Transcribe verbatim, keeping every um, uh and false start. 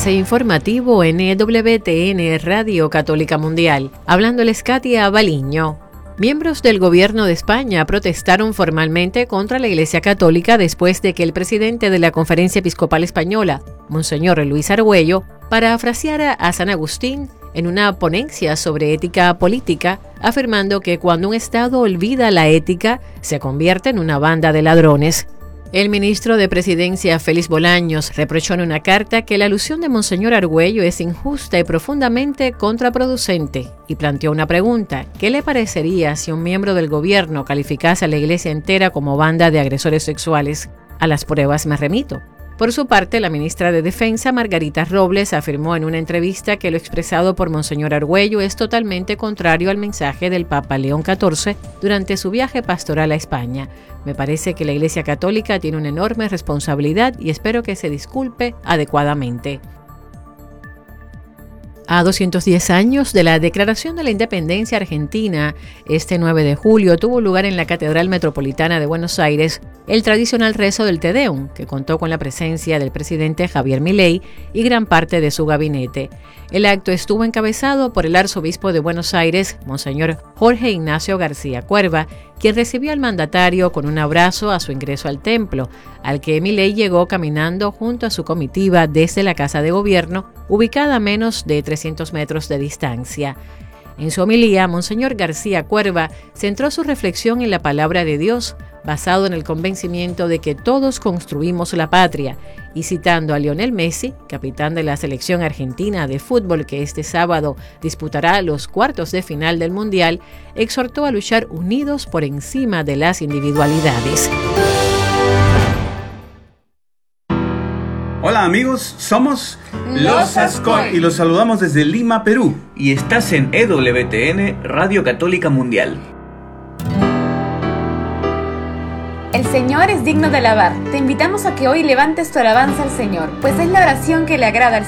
Avance informativo en E W T N Radio Católica Mundial. Hablándoles Katia Baliño. Miembros del gobierno de España protestaron formalmente contra la Iglesia Católica después de que el presidente de la Conferencia Episcopal Española, Monseñor Luis Argüello, parafraseara a San Agustín en una ponencia sobre ética política, afirmando que cuando un Estado olvida la ética, se convierte en una banda de ladrones. El ministro de Presidencia, Félix Bolaños, reprochó en una carta que la alusión de Monseñor Argüello es injusta y profundamente contraproducente, y planteó una pregunta: ¿qué le parecería si un miembro del gobierno calificase a la Iglesia entera como banda de agresores sexuales? A las pruebas me remito. Por su parte, la ministra de Defensa, Margarita Robles, afirmó en una entrevista que lo expresado por Monseñor Argüello es totalmente contrario al mensaje del Papa León catorce durante su viaje pastoral a España. Me parece que la Iglesia Católica tiene una enorme responsabilidad y espero que se disculpe adecuadamente. A doscientos diez años de la Declaración de la Independencia Argentina, este nueve de julio tuvo lugar en la Catedral Metropolitana de Buenos Aires el tradicional rezo del Te Deum, que contó con la presencia del presidente Javier Milei y gran parte de su gabinete. El acto estuvo encabezado por el arzobispo de Buenos Aires, Monseñor Jorge Ignacio García Cuerva, quien recibió al mandatario con un abrazo a su ingreso al templo, al que Milei llegó caminando junto a su comitiva desde la Casa de Gobierno, ubicada a menos de trescientos metros de distancia. En su homilía, Monseñor García Cuerva centró su reflexión en la palabra de Dios, basado en el convencimiento de que todos construimos la patria, y citando a Lionel Messi, capitán de la selección argentina de fútbol que este sábado disputará los cuartos de final del Mundial, exhortó a luchar unidos por encima de las individualidades. Hola amigos, somos Los Ascoi y los saludamos desde Lima, Perú. Y estás en E W T N Radio Católica Mundial. El Señor es digno de alabar. Te invitamos a que hoy levantes tu alabanza al Señor, pues es la oración que le agrada al